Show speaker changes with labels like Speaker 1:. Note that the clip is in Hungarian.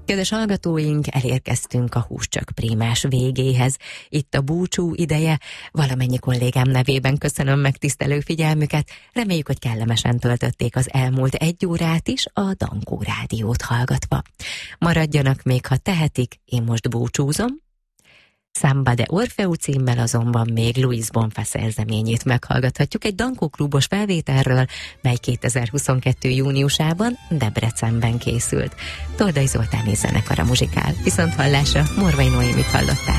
Speaker 1: Kedves hallgatóink, elérkeztünk a Húscsök Prímás végéhez. Itt a búcsú ideje. Valamennyi kollégám nevében köszönöm megtisztelő figyelmüket. Reméljük, hogy kellemesen töltötték az elmúlt 1 órát is a Dankó Rádiót hallgatva. Maradjanak még, ha tehetik, én most búcsúzom. Samba de Orfeu címmel azonban még Luis Bonfa szerzeményét meghallgathatjuk egy Dankó klubos felvételről, mely 2022. júniusában Debrecenben készült. Toldai Zoltán és zenekara muzsikál. Viszont hallásra, Morvai Noémit hallották.